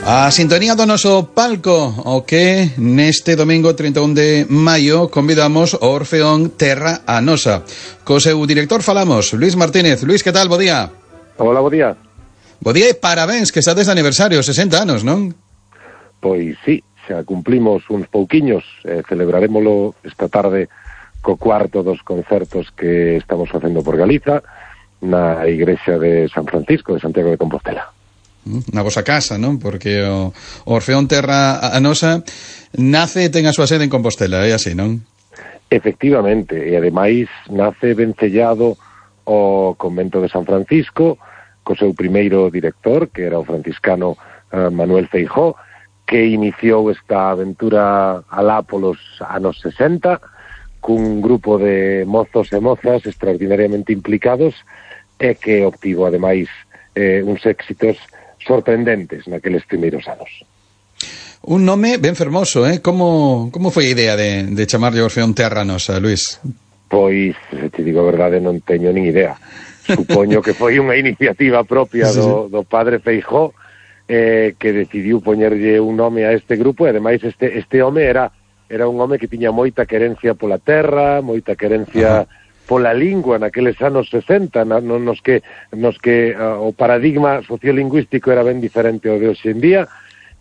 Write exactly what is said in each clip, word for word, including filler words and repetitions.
A sintonía do noso palco, o que neste domingo trinta e un de maio convidamos ao Orfeón Terra a Nosa. Co seu director falamos, Luís Martínez. Luís, que tal? Bo día. Hola, bo día. Bo día e parabéns, que estades de aniversario, sesenta anos, non? Pois sí, xa cumplimos uns pouquiños, eh, celebraremoslo esta tarde co cuarto dos concertos que estamos facendo por Galiza na igrexa de San Francisco de Santiago de Compostela. Na vosa casa, non? Porque o, o Orfeón Terra a Nosa nace e ten a súa sede en Compostela, é así, non? Efectivamente, e ademais nace vencellado ao convento de San Francisco co seu primeiro director, que era o franciscano uh, Manuel Feijó, que iniciou esta aventura alá polos anos sesenta cun grupo de mozos e mozas extraordinariamente implicados e que obtivo ademais eh, uns éxitos sorprendentes naqueles primeiros anos. Un nome ben fermoso, eh? Como, como foi a idea de, de chamarlle Orfeón Terra a Nosa, Luís? Pois, se te digo a verdade, non teño nin idea. Supoño que foi unha iniciativa propia do, do padre Feijó, eh, que decidiu poñerlle un nome a este grupo, e ademais este, este home era, era un home que tiña moita querencia pola terra, moita querencia... Ajá. pola lingua naqueles anos sesenta, na, no, nos que, nos que uh, o paradigma sociolingüístico era ben diferente ao de hoxe en día,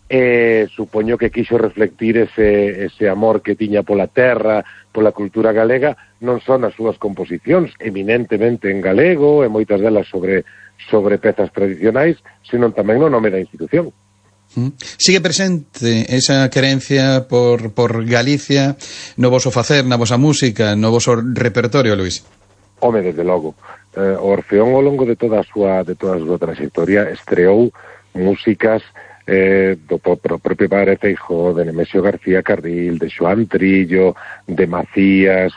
e supoño que quixo reflectir ese, ese amor que tiña pola terra, pola cultura galega, non só nas súas composicións, eminentemente en galego, e moitas delas sobre, sobre pezas tradicionais, senón tamén no nome da institución. Sigue presente esa querencia por, por Galicia no voso facer, na vosa música, no voso repertorio, Luís? Home, desde logo. Eh, o Orfeón ao longo de toda a súa, de toda a súa trayectoria estreou músicas eh, do propio padre Feijó, de Nemesio García Carril, de Xoán Trillo, de Macías,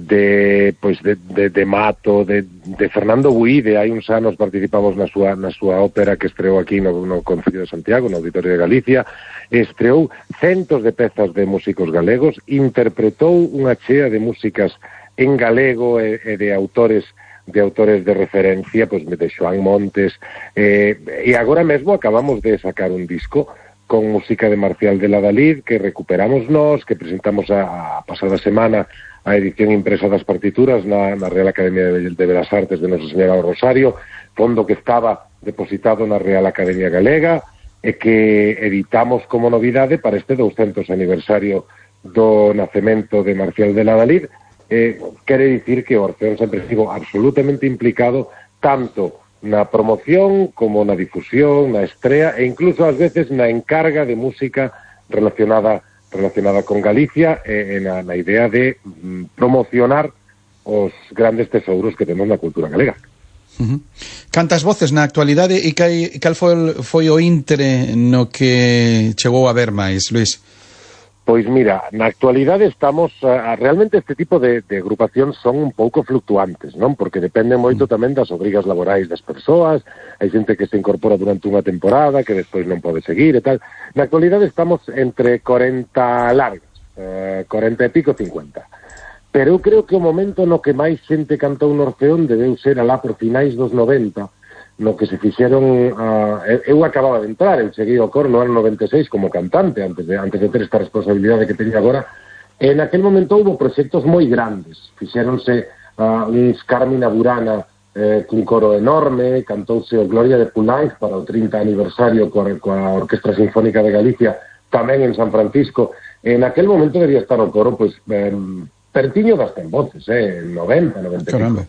de pois de, de, de Mato, de, de Fernando Buide. Hai uns anos participamos na súa, na súa ópera que estreou aquí no, no Concello de Santiago, no Auditorio de Galicia. Estreou centos de pezas de músicos galegos, interpretou unha chea de músicas en galego e, e de autores de autores de referencia, pois de Xoán Montes, eh, e agora mesmo acabamos de sacar un disco con música de Marcial de Ladalid que recuperamos nós, que presentamos a, a pasada semana a edición impresa das partituras na, na Real Academia de, de Belas Artes de Nosa Señora do Rosario, fondo que estaba depositado na Real Academia Galega e que editamos como novidade para este douscentos aniversario do nacemento de Marcial de Ladalid. Eh, quere dicir que o Orfeón sempre estivo absolutamente implicado tanto na promoción como na difusión, na estrea e incluso ás veces na encarga de música relacionada relacionada con Galicia e, e na, na idea de mm, promocionar os grandes tesouros que temos na cultura galega. Uh-huh. Cantas voces na actualidade e que, cal foi, foi o intre no que chegou a ver máis, Luís? Pois mira, na actualidade estamos, uh, realmente este tipo de, de agrupacións son un pouco fluctuantes, non? Porque depende moito tamén das obrigas laborais das persoas, hai xente que se incorpora durante unha temporada, que despois non pode seguir e tal. Na actualidade estamos entre corenta largas, uh, corenta e pico, cincuenta. Pero eu creo que o momento no que máis xente cantou no Orfeón debeu ser alá por finais dos noventa, no que se fixeron, uh, eu acababa de entrar, eu cheguei ao coro no ano noventa e seis como cantante, antes de, antes de ter esta responsabilidade que teño agora, e naquel momento houve proxectos moi grandes, fixéronse uh, uns Carmina Burana eh, cun coro enorme, cantouse o Gloria de Poulenc para o trinta aniversario coa, coa Orquestra Sinfónica de Galicia, tamén en San Francisco, e naquel momento debía estar o coro, pois, eh, pertiño das ten voces, eh, noventa, noventa e cinco.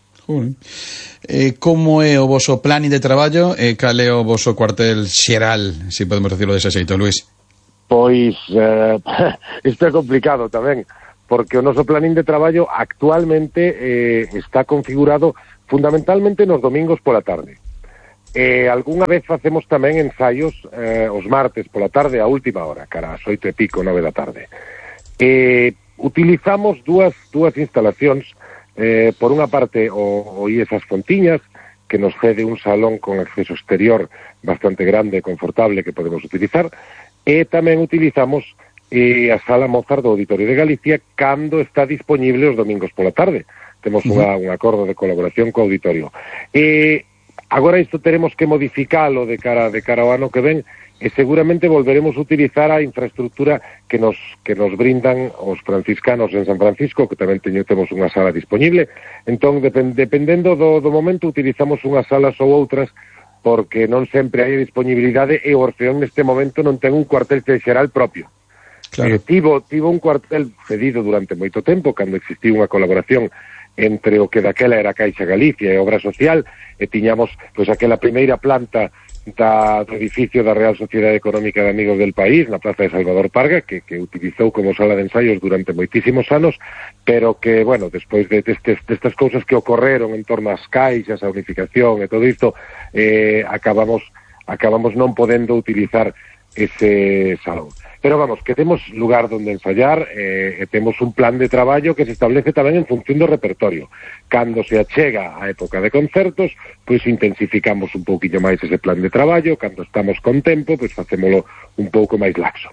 Eh, como é o voso plan de traballo e cal é o voso cuartel xeral, se si podemos decirlo dese xeito, Luís? Pois, eh, isto é complicado tamén, porque o noso planín de traballo actualmente eh, está configurado fundamentalmente nos domingos pola tarde. E algunha vez facemos tamén ensaios eh, os martes pola tarde a última hora, cara ás oito e pico, nove da tarde. E utilizamos dúas, dúas instalacións. Eh, por unha parte, o, o I E S As Fontiñas, que nos cede un salón con acceso exterior bastante grande e confortable que podemos utilizar, e tamén utilizamos eh, a Sala Mozart do Auditorio de Galicia cando está disponible os domingos pola tarde. Temos uh-huh. unha, un acordo de colaboración co auditorio. E Agora isto teremos que modificalo de cara de cara ao ano que ven, e seguramente volveremos a utilizar a infraestructura que nos que nos brindan os franciscanos en San Francisco, que tamén teño, temos unha sala disponible. Entón, depend, dependendo do, do momento, utilizamos unhas salas ou outras, porque non sempre hai disponibilidade, e o Orfeón neste momento non ten un cuartel xeral propio. Claro. Eh, tivo, tivo un cuartel cedido durante moito tempo, cando existiu unha colaboración entre o que daquela era Caixa Galicia e Obra Social, e tiñamos pois aquela primeira planta da, do edificio da Real Sociedade Económica de Amigos del País, na Plaza de Salvador Parga, que, que utilizou como sala de ensaios durante moitísimos anos, pero que, bueno, despois de destes, destas cousas que ocorreron en torno ás caixas, a unificación e todo isto, eh, acabamos, acabamos non podendo utilizar ese salón. Pero vamos, que temos lugar donde ensayar, eh, e temos un plan de traballo que se establece tamén en función do repertorio. Cando se achega a época de concertos, pois intensificamos un pouquinho máis ese plan de traballo. Cando estamos con tempo, pois facémolo un pouco máis laxo.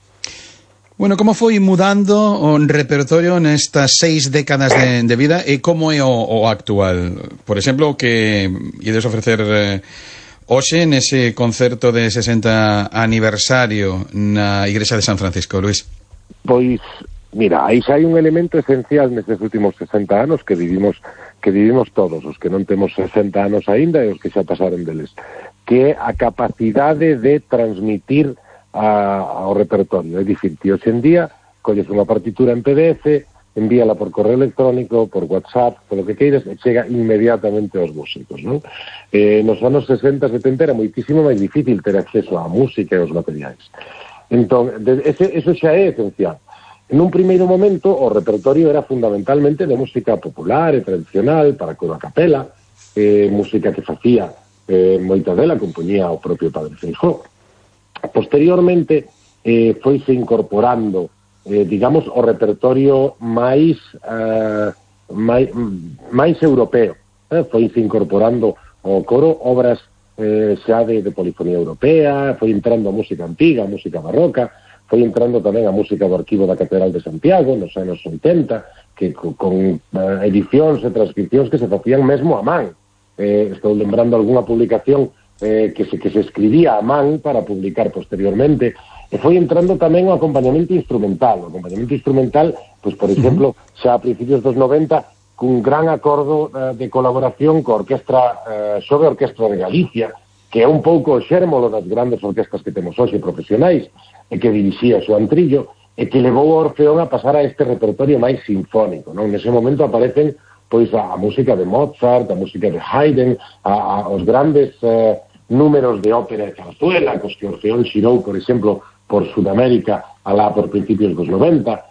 Bueno, como foi mudando o repertorio nestas seis décadas de, de vida, e como é o, o actual? Por exemplo, que ides ofrecer... Eh, hoxe nese concerto de sesenta aniversario na Igrexa de San Francisco, Luís. Pois, mira, aí xa hai un elemento esencial nestes últimos sesenta anos que vivimos que vivimos todos, os que non temos sesenta anos aínda e os que xa pasaron deles, que é a capacidade de transmitir a, ao repertorio. É dicir, que hoxe en día colles unha partitura en P D F, envíala por correo electrónico, por WhatsApp, polo que queiras, e chega inmediatamente aos músicos, non? Eh, nos anos sesenta, setenta era moitísimo máis difícil ter acceso á música e aos materiais. Entón, de, ese, eso xa é esencial. En un primeiro momento, o repertorio era fundamentalmente de música popular e tradicional, para coro a capela, eh, música que facía eh, moita dela, compoñía o propio Padre Feijóo. Posteriormente, eh, foise incorporando Eh, digamos, o repertorio máis uh, máis, máis europeo. Eh? Foise incorporando o coro obras eh, xa de, de polifonía europea, foi entrando a música antiga, a música barroca, foi entrando tamén a música do Arquivo da Catedral de Santiago nos anos oitenta, que con, con uh, edicións e transcripcións que se facían mesmo a man. Eh, estou lembrando algunha publicación eh, que, se, que se escribía a man para publicar posteriormente. E foi entrando tamén o acompañamento instrumental. O acompañamento instrumental, pois, por exemplo, xa a principios dos noventa, cun gran acordo uh, de colaboración coa Orquestra uh, Xove Orquestra de Galicia, que é un pouco o xérmolo das grandes orquestas que temos hoxe profesionais, e que dirixía Xoán Trillo, e que levou o Orfeón a pasar a este repertorio máis sinfónico, non? Nese momento aparecen pois a, a música de Mozart, a música de Haydn, a, a, os grandes uh, números de ópera e zarzuela, cos que Orfeón xirou, por exemplo, por Sudamérica, alá por principios dos noventa,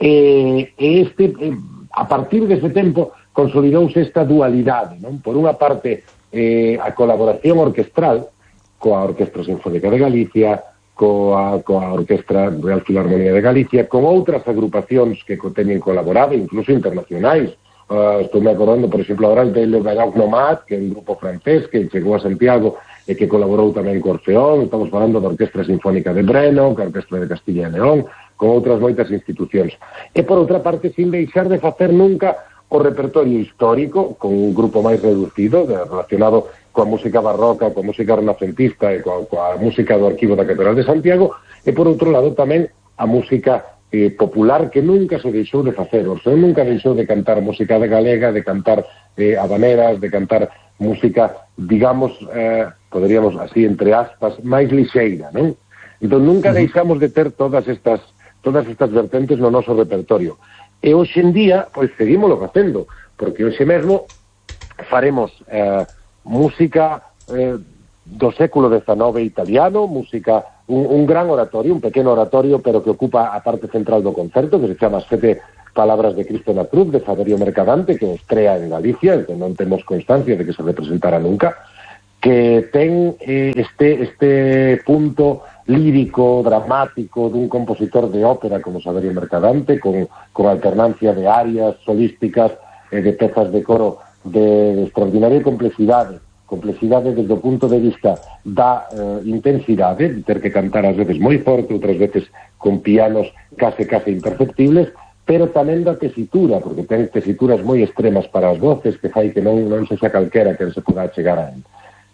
e, e este, e, a partir dese tempo, consolidouse esta dualidade, non? Por unha parte, eh, a colaboración orquestral coa Orquestra Sinfónica de Galicia, coa, coa Orquestra Real Filarmonía de Galicia, con outras agrupacións que teñen colaborado, incluso internacionais. Uh, estou me acordando, por exemplo, agora de Le Baroque Nomad, que é un grupo francés que chegou a Santiago e que colaborou tamén co Orfeón. Estamos falando da Orquestra Sinfónica de Breno, ca Orquestra de Castilla e León, con outras moitas institucións. E, por outra parte, sin deixar de facer nunca o repertorio histórico, con un grupo máis reducido, de, relacionado coa música barroca, coa música renacentista e coa, coa música do Arquivo da Catedral de Santiago, e, por outro lado, tamén a música Eh, popular, que nunca se deixou de facer. O Orfeón nunca deixou de cantar música de galega, de cantar eh, habaneras, de cantar música, digamos, eh, poderíamos así, entre aspas, máis lixeira, non? Entón, nunca deixamos de ter todas estas todas estas vertentes no noso repertorio. E hoxe en día, pois, seguímolo facendo, porque hoxe mesmo faremos eh, música eh, do século dezenove italiano, música, un, un gran oratorio, un pequeno oratorio, pero que ocupa a parte central do concerto, que se chama Sete Palabras de Cristo na Cruz, de Saverio Mercadante, que estrea en Galicia, que non temos constancia de que se representara nunca, que ten eh, este, este punto lírico, dramático, dun compositor de ópera como Saverio Mercadante, con, con alternancia de arias solísticas e eh, de pezas de coro de, de extraordinaria complexidade, complexidade desde o punto de vista da eh, intensidade, de ter que cantar ás veces moi forte, outras veces con pianos case case imperceptibles, pero tamén da tesitura, porque ten tesituras moi extremas para as voces que fai que non, non se xa calquera que se poda chegar a él.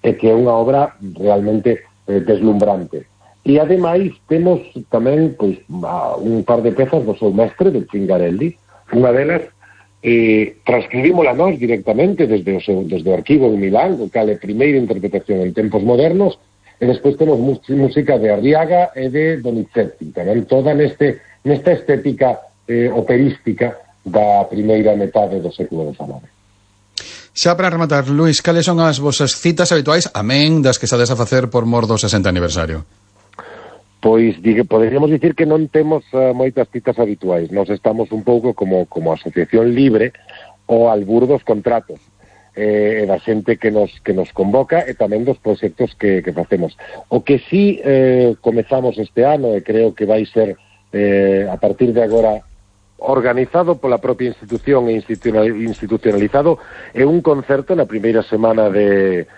e que é unha obra realmente eh, deslumbrante. E ademais temos tamén pois, un par de pezas do seu mestre, de Cingarelli. Unha delas eh, transcribímola nós directamente desde o, seu, desde o arquivo de Milán, o cal é primeira interpretación en tempos modernos, e despois temos música de Arriaga e de Donizetti, tamén toda neste, nesta estética eh, operística da primeira metade do século dezenove. Xa para rematar, Luís, cales son as vosas citas habituais, amén das que estades a facer por mor do sesenta aniversario? Pois digue, poderíamos dicir que non temos uh, moitas citas habituais. Nós estamos un pouco como, como asociación libre ao albur dos contratos eh, e da xente que nos, que nos convoca e tamén dos proxectos que, que facemos. O que sí eh, comezamos este ano, e creo que vai ser eh, a partir de agora organizado pola propia institución e institucionalizado, é un concerto na primeira semana de,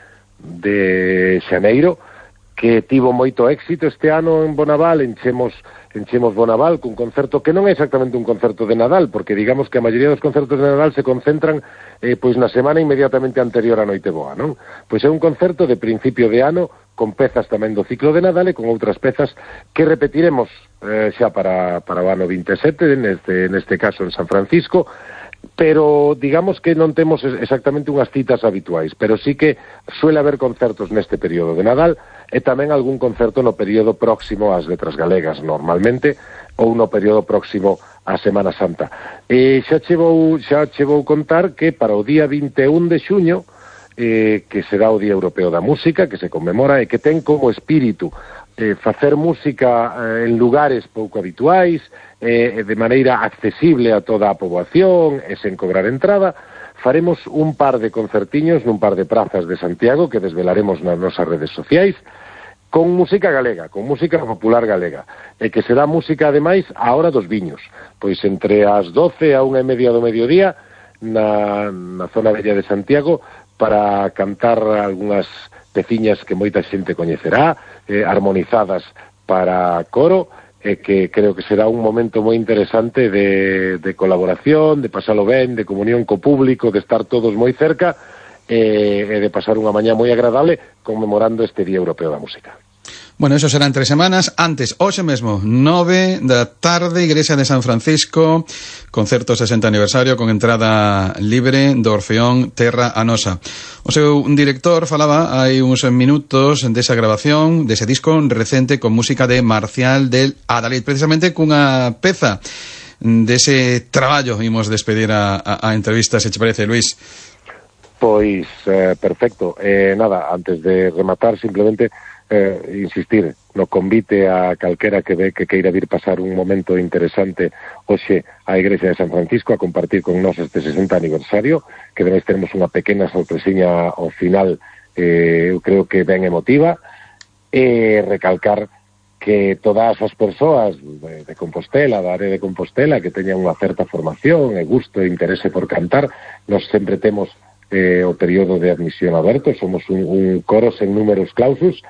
de xaneiro, que tivo moito éxito este ano en Bonaval. Enchemos, enchemos Bonaval cun concerto que non é exactamente un concerto de Nadal, porque digamos que a maioría dos concertos de Nadal se concentran eh, pois na semana inmediatamente anterior a Noiteboa, non? Pois é un concerto de principio de ano, con pezas tamén do ciclo de Nadal e con outras pezas que repetiremos eh, xa para, para o ano vinte e sete, neste, neste caso en San Francisco, pero digamos que non temos exactamente unhas citas habituais, pero sí que suele haber concertos neste período de Nadal e tamén algún concerto no período próximo ás letras galegas, normalmente, ou no período próximo á Semana Santa. E xa che vou, xa che vou contar que para o día vinte e un de xuño, eh, que será o Día Europeo da Música, que se conmemora e que ten como espírito eh, facer música eh, en lugares pouco habituais, eh, de maneira accesible a toda a poboación e sen cobrar entrada, faremos un par de concertiños nun par de prazas de Santiago que desvelaremos nas nosas redes sociais, con música galega, con música popular galega, e que será música, ademais, a hora dos viños, pois entre as doce a unha e media do mediodía, na, na zona bella de Santiago, para cantar algunhas peciñas que moita xente coñecerá, eh, armonizadas para coro, e que creo que será un momento moi interesante de, de colaboración, de pasalo ben, de comunión co público, de estar todos moi cerca, e, e de pasar unha mañá moi agradable conmemorando este Día Europeo da Música. Bueno, eso será en tres semanas. Antes, hoxe mesmo, nove da tarde, Igrexa de San Francisco, concerto sesenta aniversario con entrada libre do Orfeón Terra Anosa. O seu director falaba hai uns minutos desa grabación, dese disco recente con música de Marcial del Adalid, precisamente cunha peza dese traballo. Imos despedir a, a, a entrevista, se che parece, Luís. Pois, eh, perfecto. Eh, nada, antes de rematar, simplemente Eh, insistir no convite a calquera que ve que queira vir pasar un momento interesante hoxe á Igrexa de San Francisco a compartir con nós este sesenta aniversario, que ademais tenemos unha pequena sorpresiña ao final, eh, eu creo que ben emotiva, e recalcar que todas as persoas de, de Compostela, da área de Compostela, que teñan unha certa formación e gusto e interese por cantar, nós sempre temos eh, o período de admisión aberto, somos un, un coro sen números clausus,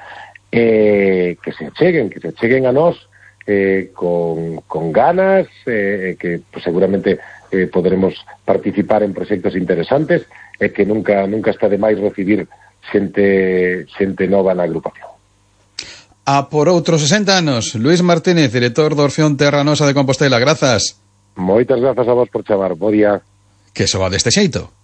eh, que se acheguen, que se acheguen a nós eh, con, con ganas, eh, que pues, seguramente eh, poderemos participar en proxectos interesantes e que nunca nunca está de máis recibir xente, xente nova na agrupación. A por outros sesenta anos, Luís Martínez, director do Orfeón Terra Anosa de Compostela, grazas. Moitas grazas a vos por chamar, bo día. Que soa deste xeito.